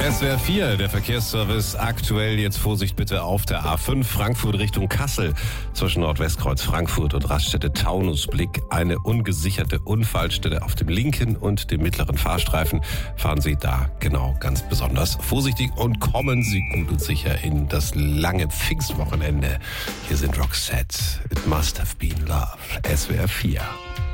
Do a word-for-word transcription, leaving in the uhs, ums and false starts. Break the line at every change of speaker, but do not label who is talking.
S W R vier, der Verkehrsservice. Aktuell jetzt Vorsicht bitte auf der A fünf, Frankfurt Richtung Kassel. Zwischen Nordwestkreuz Frankfurt und Raststätte Taunusblick eine ungesicherte Unfallstelle auf dem linken und dem mittleren Fahrstreifen. Fahren Sie da genau ganz besonders vorsichtig und kommen Sie gut und sicher in das lange Pfingstwochenende. Hier sind Roxette, It Must Have Been Love, S W R vier.